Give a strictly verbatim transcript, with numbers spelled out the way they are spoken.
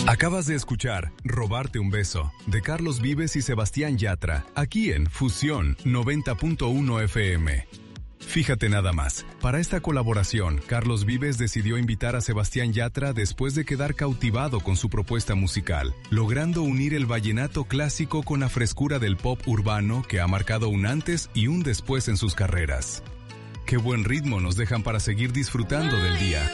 Acabas de escuchar Robarte un beso, de Carlos Vives y Sebastián Yatra, aquí en Fusión noventa punto uno F M. Fíjate nada más, para esta colaboración, Carlos Vives decidió invitar a Sebastián Yatra después de quedar cautivado con su propuesta musical, logrando unir el vallenato clásico con la frescura del pop urbano que ha marcado un antes y un después en sus carreras. Qué buen ritmo nos dejan para seguir disfrutando del día.